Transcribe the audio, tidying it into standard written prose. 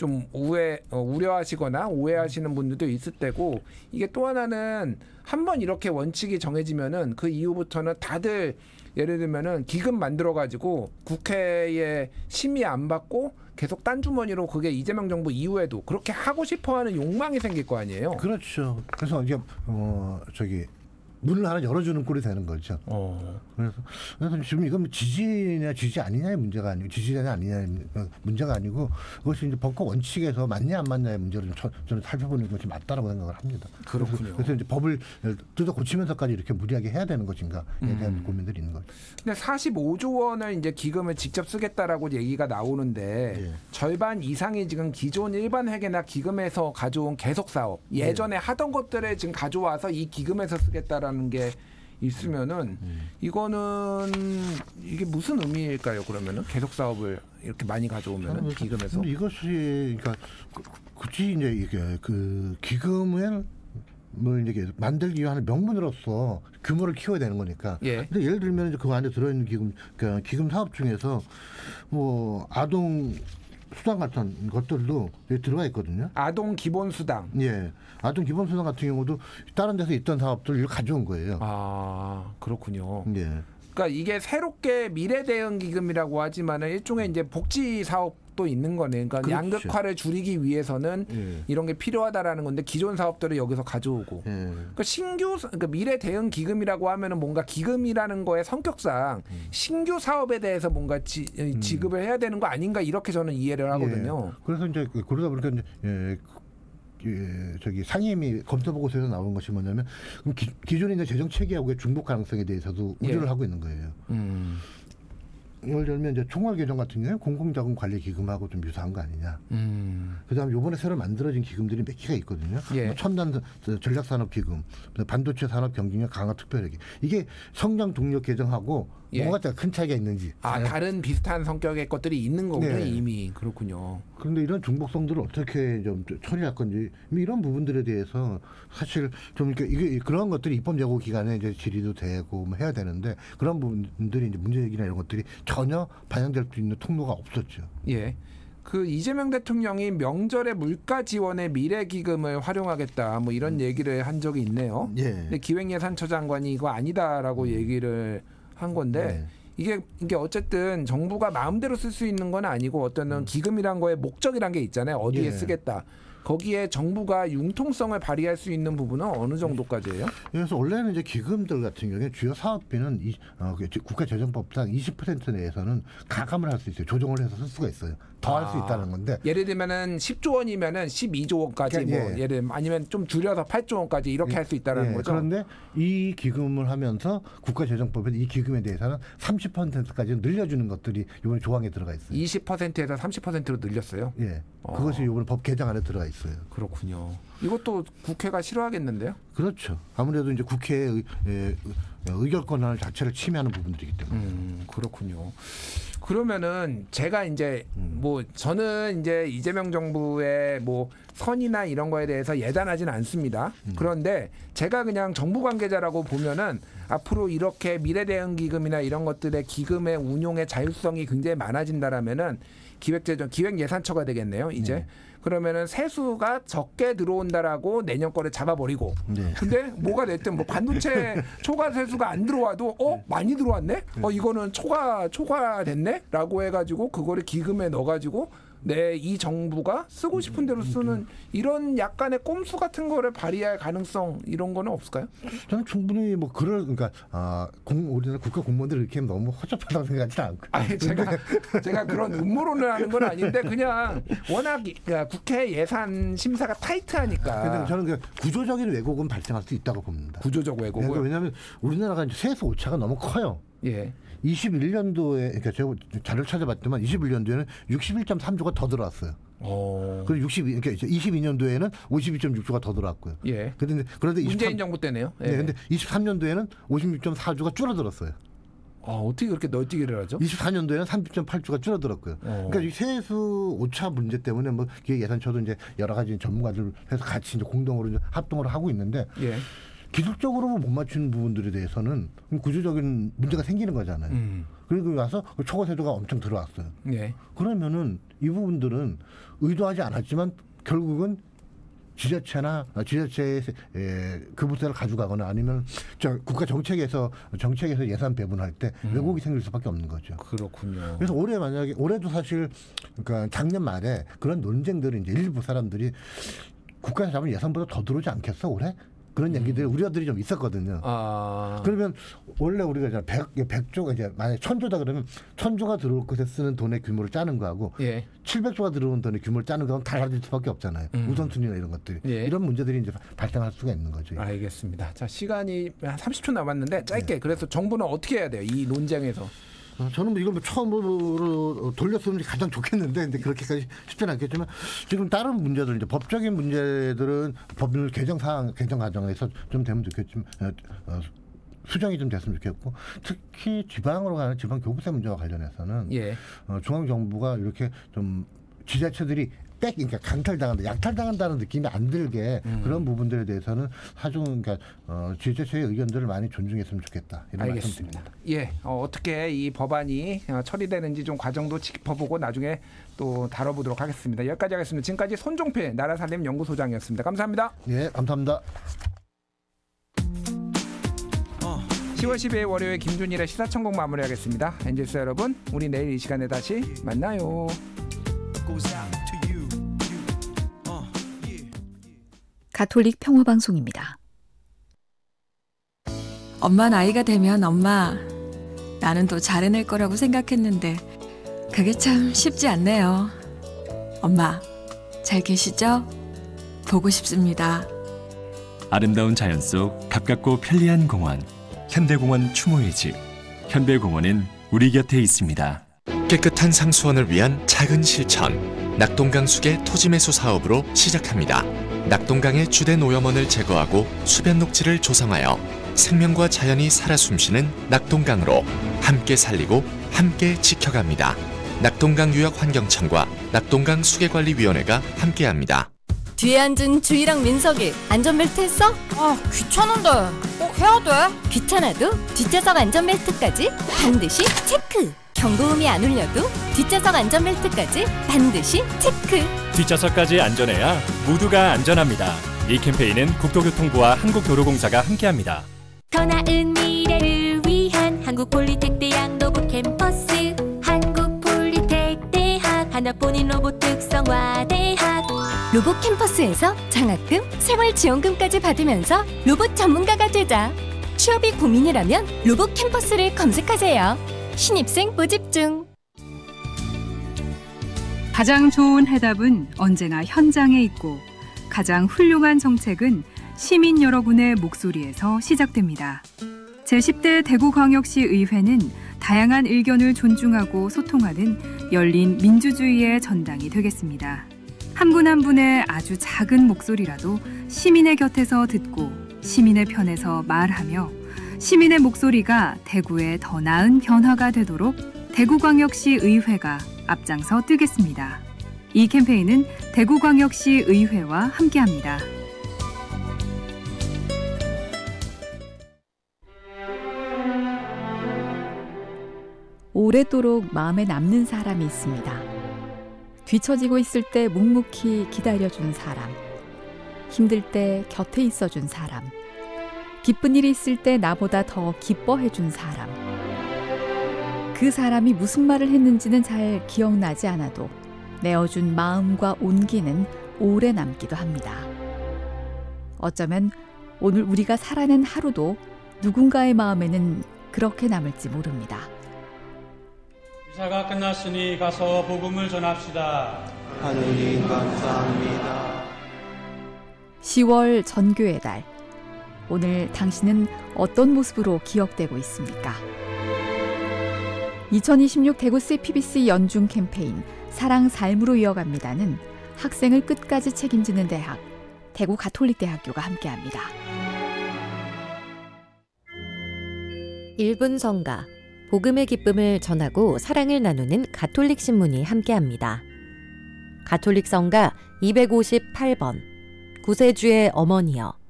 좀 우려하시거나 오해하시는 분들도 있을 때고 이게 또 하나는 한번 이렇게 원칙이 정해지면은 그 이후부터는 다들 예를 들면은 기금 만들어 가지고 국회에 심의 안 받고 계속 딴 주머니로 그게 이재명 정부 이후에도 그렇게 하고 싶어하는 욕망이 생길 거 아니에요. 그렇죠. 그래서 이제 문을 하나 열어주는 꼴이 되는 거죠. 그래서 지금 이건 지지냐 지지 아니냐의 문제가 아니고 지지냐 아니냐의 문제가 아니고 그것이 이제 법과 원칙에서 맞냐 안 맞냐의 문제를 저는 살펴보는 것이 맞다라고 생각을 합니다. 그렇군요. 그래서 이제 법을 뜯어 고치면서까지 이렇게 무리하게 해야 되는 것인가에 대한 고민들이 있는 거죠. 근데 45조 원을 이제 기금을 직접 쓰겠다라고 얘기가 나오는데 예. 절반 이상이 지금 기존 일반 회계나 기금에서 가져온 계속 사업 예전에 하던 것들을 지금 가져와서 이 기금에서 쓰겠다라는 게 있으면은 이거는 이게 무슨 의미일까요? 그러면은 계속 사업을 이렇게 많이 가져오면은 기금에서 이것이 그러니까 굳이 이제 이게 그 기금을 뭐 이제 만들기 위한 명분으로서 규모를 키워야 되는 거니까. 예. 근데 예를 들면 이제 그 안에 들어있는 기금, 그러니까 기금 사업 중에서 뭐 아동 수당 같은 것들도 들어가 있거든요. 아동 기본 수당. 예. 아동 기본 수당 같은 경우도 다른 데서 있던 사업들을 가져온 거예요. 아, 그렇군요. 예. 그러니까 이게 새롭게 미래 대응 기금이라고 하지만은 일종의 이제 복지 사업도 있는 거네. 그러니까 그렇죠. 양극화를 줄이기 위해서는 이런 게 필요하다라는 건데 기존 사업들을 여기서 가져오고. 그러니까 그러니까 미래 대응 기금이라고 하면은 뭔가 기금이라는 거의 성격상 신규 사업에 대해서 뭔가 지급을 해야 되는 거 아닌가 이렇게 저는 이해를 하거든요. 그래서 이제 그러다 보니까 이제 저기 상임위 검토 보고서에서 나온 것이 뭐냐면 그럼 기존에 있는 재정 체계하고의 중복 가능성에 대해서도 우려를 하고 있는 거예요. 예를 들면 이제 총괄 계정 같은 경우에 공공자금 관리 기금하고 좀 유사한 거 아니냐. 그다음에 이번에 새로 만들어진 기금들이 몇 개가 있거든요. 예. 뭐 첨단 전략산업기금, 반도체 산업 경쟁력 강화 특별회계. 이게 성장 동력 계정하고 예. 뭐가 큰 차이가 있는지. 다른 비슷한 성격의 것들이 있는 거군요. 네. 이미. 그렇군요. 그런데 이런 중복성들을 어떻게 좀 처리할 건지 이런 부분들에 대해서 사실 좀 이게 그런 것들이 입법 예고 기간에 이제 질의도 되고 뭐 해야 되는데 그런 부분들이 이제 문제제기나 이런 것들이 전혀 반영될 수 있는 통로가 없었죠. 예. 그 이재명 대통령이 명절에 물가 지원에 미래 기금을 활용하겠다 뭐 이런 얘기를 한 적이 있네요. 예. 근데 기획예산처 장관이 이거 아니다라고 얘기를 한 건데 이게 어쨌든 정부가 마음대로 쓸 수 있는 건 아니고 어떤 기금이란 거에 목적이란 게 있잖아요. 어디에 예. 쓰겠다. 거기에 정부가 융통성을 발휘할 수 있는 부분은 어느 정도까지예요? 그래서 원래는 이제 기금들 같은 경우에 주요 사업비는 국가재정법상 20% 내에서는 가감을 할 수 있어요. 조정을 해서 쓸 수가 있어요. 더 할 수 있다는 건데. 예를 들면은 10조 원이면은 12조 원까지 뭐 예. 예를 아니면 좀 줄여서 8조 원까지 이렇게 할 수 있다는 거죠. 그런데 이 기금을 하면서 국가재정법에 이 기금에 대해서는 30%까지 늘려주는 것들이 이번에 조항에 들어가 있어요. 20%에서 30%로 늘렸어요. 예. 그것이 이번에 법 개정 안에 들어가 있어요. 그렇군요. 이것도 국회가 싫어하겠는데요? 그렇죠. 아무래도 이제 국회의 의결 권한 자체를 침해하는 부분들이기 때문에. 그렇군요. 그러면은 제가 이제 뭐 저는 이제 이재명 정부의 뭐 선이나 이런 거에 대해서 예단하지는 않습니다. 그런데 제가 그냥 정부 관계자라고 보면은 앞으로 이렇게 미래 대응 기금이나 이런 것들의 기금의 운용의 자율성이 굉장히 많아진다라면은 기획예산처가 되겠네요. 이제 그러면은 세수가 적게 들어온다라고 내년 거를 잡아버리고. 네. 근데 뭐가 됐든 뭐 반도체 초과 세수가 안 들어와도 많이 들어왔네. 이거는 초과됐네라고 해가지고 그거를 기금에 넣어가지고 이 정부가 쓰고 싶은 대로 쓰는 이런 약간의 꼼수 같은 거를 발휘할 가능성 이런 거는 없을까요? 저는 충분히 뭐 그러니까 우리나라 국가 공무원들이 이렇게 너무 허접하다고 생각하지 않고. 아니 제가 그런 음모론을 하는 건 아닌데 그냥 워낙 국회 예산 심사가 타이트하니까. 근데 저는 그 구조적인 왜곡은 발생할 수 있다고 봅니다. 구조적 왜곡은. 그러니까 왜냐하면 우리나라가 이제 세수 오차가 너무 커요. 예. 21년도에 그러니까 제가 자료를 찾아봤지만 21년도에는 61.3조가 더 들어왔어요. 그리고 22년도에는 52.6조가 더 들어왔고요. 예. 그런데 문재인 정부 때네요. 예. 네, 근데 23년도에는 56.4조가 줄어들었어요. 어떻게 그렇게 널뛰기를 하죠? 24년도에는 30.8조가 줄어들었고요. 그러니까 이 세수 오차 문제 때문에 뭐 기획예산처도 이제 여러 가지 전문가들 해서 같이 이제 공동으로 이제 합동을 하고 있는데. 예. 기술적으로 못 맞추는 부분들에 대해서는 구조적인 문제가 생기는 거잖아요. 그리고 와서 초과 세조가 엄청 들어왔어요. 예. 그러면은 이 부분들은 의도하지 않았지만 결국은 지자체나 지자체의 그 부서를 가져가거나 아니면 국가 정책에서 예산 배분할 때 왜곡이 생길 수밖에 없는 거죠. 그렇군요. 그래서 올해도 사실 그러니까 작년 말에 그런 논쟁들이 이제 일부 사람들이 국가에서 잡은 예산보다 더 들어오지 않겠어 올해? 그런 얘기들이 우려들이 좀 있었거든요. 그러면 원래 우리가 이제 100조가 이제 만약 1000조다 그러면 1000조가 들어올 것에 쓰는 돈의 규모를 짜는 거하고 700조가 들어온 돈의 규모를 짜는 거하고 달라질 수밖에 없잖아요. 우선순위나 이런 것들이. 이런 문제들이 이제 발생할 수가 있는 거죠. 알겠습니다. 자, 시간이 한 30초 남았는데 짧게 그래서 정부는 어떻게 해야 돼요? 이 논쟁에서. 저는 이걸 처음으로 돌렸으면 가장 좋겠는데 근데 그렇게까지 쉽지는 않겠지만 지금 다른 문제들 이제 법적인 문제들은 법률 개정 과정에서 좀 되면 좋겠지만 수정이 좀 됐으면 좋겠고 특히 지방으로 가는 지방 교부세 문제와 관련해서는 중앙 정부가 이렇게 좀 지자체들이 그러니까 약탈당한다는 느낌이 안 들게 그런 부분들에 대해서는 그러니까 지자체의 의견들을 많이 존중했으면 좋겠다. 이런 알겠습니다. 어떻게 이 법안이 처리되는지 좀 과정도 짚어보고 나중에 또 다뤄보도록 하겠습니다. 여기까지 하겠습니다. 지금까지 손종필 나라살림연구소장이었습니다. 감사합니다. 감사합니다. 10월 12일 월요일 김준일의 시사천국 마무리하겠습니다. 엔젤스 여러분, 우리 내일 이 시간에 다시 만나요. 가톨릭 평화방송입니다. 엄마 나이가 되면 엄마, 나는 또 잘해낼 거라고 생각했는데 그게 참 쉽지 않네요. 엄마, 잘 계시죠? 보고 싶습니다. 아름다운 자연 속 가깝고 편리한 공원, 현대공원 추모의 집. 현대공원은 우리 곁에 있습니다. 깨끗한 상수원을 위한 작은 실천, 낙동강 수계 토지매수 사업으로 시작합니다. 낙동강의 주된 오염원을 제거하고 수변 녹지를 조성하여 생명과 자연이 살아 숨쉬는 낙동강으로 함께 살리고 함께 지켜갑니다. 낙동강유역환경청과 낙동강 수계관리위원회가 함께합니다. 뒤에 앉은 주희랑 민석이 안전벨트 했어? 귀찮은데 꼭 해야 돼? 귀찮아도 뒷좌석 안전벨트까지 반드시 체크! 경고음이 안 울려도 뒷좌석 안전벨트까지 반드시 체크! 뒷좌석까지 안전해야 모두가 안전합니다. 이 캠페인은 국토교통부와 한국도로공사가 함께합니다. 더 나은 미래를 위한 한국폴리텍대학 로봇 캠퍼스, 한국폴리텍대학 하나뿐인 로봇 특성화대학. 로봇 캠퍼스에서 장학금, 생활지원금까지 받으면서 로봇 전문가가 되자. 취업이 고민이라면 로봇 캠퍼스를 검색하세요. 신입생 모집 중. 가장 좋은 해답은 언제나 현장에 있고 가장 훌륭한 정책은 시민 여러분의 목소리에서 시작됩니다. 제10대 대구광역시 의회는 다양한 의견을 존중하고 소통하는 열린 민주주의의 전당이 되겠습니다. 한 분 한 분의 아주 작은 목소리라도 시민의 곁에서 듣고 시민의 편에서 말하며 시민의 목소리가 대구에 더 나은 변화가 되도록 대구광역시 의회가 앞장서 뛰겠습니다. 이 캠페인은 대구광역시 의회와 함께합니다. 오래도록 마음에 남는 사람이 있습니다. 뒤처지고 있을 때 묵묵히 기다려준 사람, 힘들 때 곁에 있어준 사람, 기쁜 일이 있을 때 나보다 더 기뻐해준 사람. 그 사람이 무슨 말을 했는지는 잘 기억나지 않아도 내어준 마음과 온기는 오래 남기도 합니다. 어쩌면 오늘 우리가 살아낸 하루도 누군가의 마음에는 그렇게 남을지 모릅니다. 미사가 끝났으니 가서 복음을 전합시다. 하느님 감사합니다. 10월 전교의 달. 오늘 당신은 어떤 모습으로 기억되고 있습니까? 2026 대구 CPBC 연중 캠페인 사랑 삶으로 이어갑니다는 학생을 끝까지 책임지는 대학, 대구 가톨릭대학교가 함께합니다. 1분 성가, 복음의 기쁨을 전하고 사랑을 나누는 가톨릭 신문이 함께합니다. 가톨릭 성가 258번, 구세주의 어머니여.